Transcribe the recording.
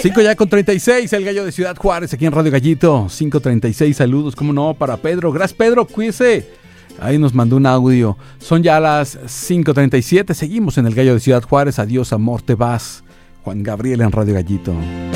5 ya con 36, el gallo de Ciudad Juárez, aquí en Radio Gallito. 5:36, saludos, cómo no, para Pedro. Gracias, Pedro, cuídese. Ahí nos mandó un audio. Son ya las 5:37, seguimos en el gallo de Ciudad Juárez. Adiós, amor, te vas. Juan Gabriel en Radio Gallito.